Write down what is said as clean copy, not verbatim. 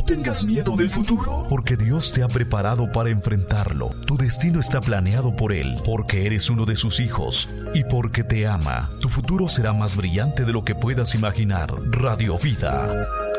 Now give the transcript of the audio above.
tengas miedo del futuro, porque Dios te ha preparado para enfrentarlo. Tu destino está planeado por Él, porque eres uno de sus hijos y porque te ama. Tu futuro será más brillante de lo que puedas imaginar. Radio Vida.